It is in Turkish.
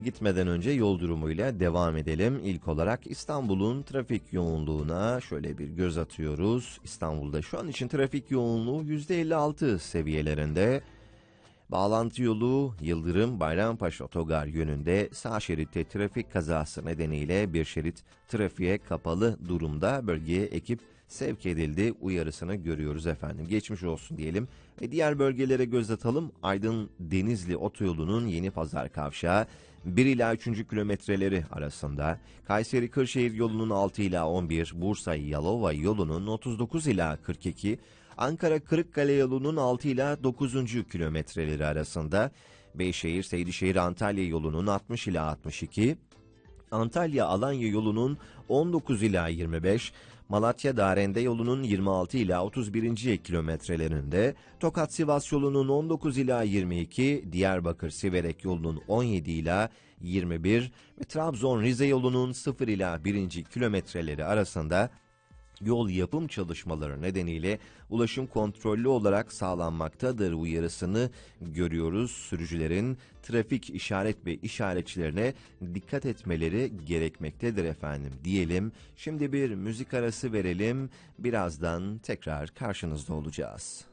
Gitmeden önce yol durumuyla devam edelim. İlk olarak İstanbul'un trafik yoğunluğuna şöyle bir göz atıyoruz. İstanbul'da şu an için trafik yoğunluğu %56 seviyelerinde. Bağlantı yolu Yıldırım Bayrampaşa Otogar yönünde sağ şeritte trafik kazası nedeniyle bir şerit trafiğe kapalı durumda. Bölgeye ekip sevk edildi uyarısını görüyoruz efendim. Geçmiş olsun diyelim ve diğer bölgelere göz atalım. Aydın Denizli Otoyolu'nun Yeni Pazar Kavşağı 1 ila 3. kilometreleri arasında, Kayseri Kırşehir yolunun 6 ila 11, Bursa Yalova yolunun 39 ila 42, Ankara Kırıkkale yolunun 6 ila 9. kilometreleri arasında, Beyşehir Seydişehir Antalya yolunun 60 ila 62, Antalya Alanya yolunun 19 ila 25, Malatya Darende yolunun 26 ila 31. kilometrelerinde, Tokat Sivas yolunun 19 ila 22, Diyarbakır Siverek yolunun 17 ila 21 ve Trabzon Rize yolunun 0 ila 1. kilometreleri arasında yol yapım çalışmaları nedeniyle ulaşım kontrollü olarak sağlanmaktadır uyarısını görüyoruz. Sürücülerin trafik işaret ve işaretçilerine dikkat etmeleri gerekmektedir efendim diyelim. Şimdi bir müzik arası verelim. Birazdan tekrar karşınızda olacağız.